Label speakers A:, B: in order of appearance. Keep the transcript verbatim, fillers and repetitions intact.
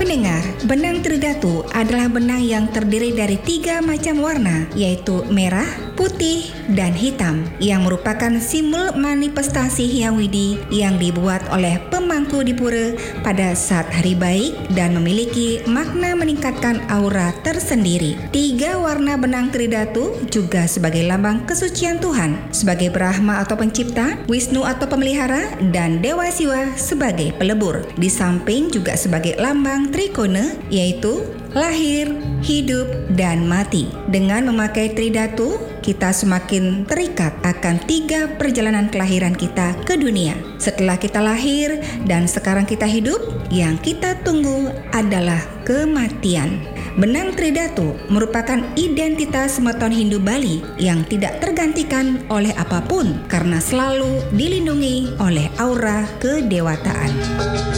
A: Pendengar, benang tridatu adalah benang yang terdiri dari tiga macam warna, yaitu merah, putih, dan hitam, yang merupakan simbol manifestasi Hyang Widi yang dibuat oleh pemangku di pura pada saat hari baik dan memiliki makna meningkatkan aura tersendiri. Tiga warna benang tridatu juga sebagai lambang kesucian Tuhan, sebagai Brahma atau pencipta, Wisnu atau pemelihara, dan Dewa Siwa sebagai pelebur. Di samping juga sebagai lambang trikona, yaitu lahir, hidup, dan mati. Dengan memakai tridatu, kita semakin terikat akan tiga perjalanan kelahiran kita ke dunia. Setelah kita lahir dan sekarang kita hidup, yang kita tunggu adalah kematian. Benang tridatu merupakan identitas Meraton Hindu Bali yang tidak tergantikan oleh apapun karena selalu dilindungi oleh aura kedewataan.